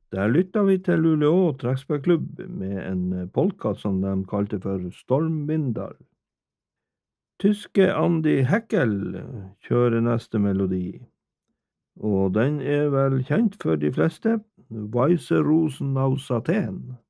Der lytta vi til Luleå trekkspillklubb med en podkast som de kalte for Stormvindar. Tyske Andy Heckel kjører neste melodi, og den er vel kjent for de fleste, Weisse Rosen aus Athen.